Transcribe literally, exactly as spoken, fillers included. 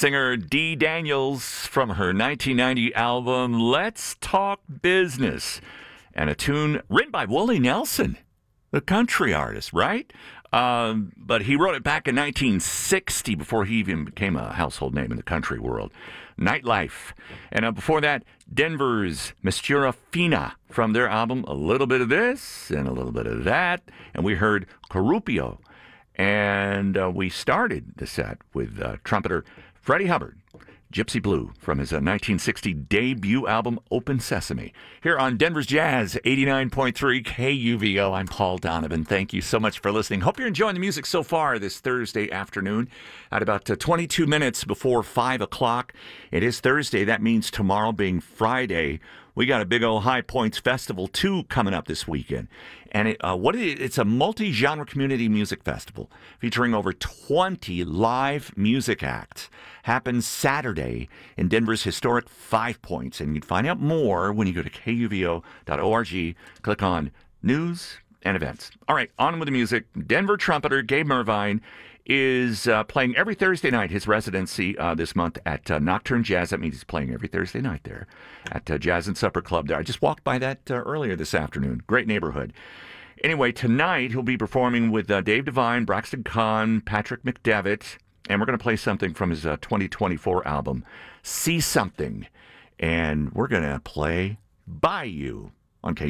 Singer Dee Daniels from her nineteen ninety album Let's Talk Business, and a tune written by Willie Nelson, the country artist, right? Um, but he wrote it back in nineteen sixty before he even became a household name in the country world. Nightlife. And uh, before that, Denver's Mistura Fina from their album A Little Bit of This and a Little Bit of That. And we heard Corrupio. And uh, we started the set with uh, trumpeter Freddie Hubbard, Gypsy Blue, from his uh, nineteen sixty debut album, Open Sesame. Here on Denver's Jazz, eighty-nine point three K U V O, I'm Paul Donovan. Thank you so much for listening. Hope you're enjoying the music so far this Thursday afternoon at about uh, twenty-two minutes before five o'clock. It is Thursday. That means tomorrow being Friday, we got a big old High Points Festival two coming up this weekend. And it, uh, what it, it's a multi-genre community music festival featuring over twenty live music acts. Happens Saturday in Denver's historic Five Points. And you'd find out more when you go to K U V O dot org, click on News and Events. All right, on with the music. Denver trumpeter Gabe Mervine is uh, playing every Thursday night, his residency uh, this month at uh, Nocturne Jazz. That means he's playing every Thursday night there at uh, Jazz and Supper Club there. I just walked by that uh, earlier this afternoon. Great neighborhood. Anyway, tonight he'll be performing with uh, Dave Devine, Braxton Kahn, Patrick McDevitt, and we're going to play something from his uh, twenty twenty-four album, See Something. And we're going to play By You on K U V O.